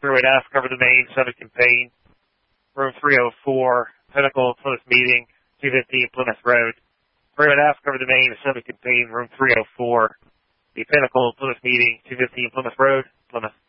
Freeway F, cover the main, subject campaign, room 304, Pinnacle, Plymouth Meeting, 215 Plymouth Road. Freeway F, cover the main, subject campaign, room 304, the Pinnacle, Plymouth Meeting, 215 Plymouth Road, Plymouth.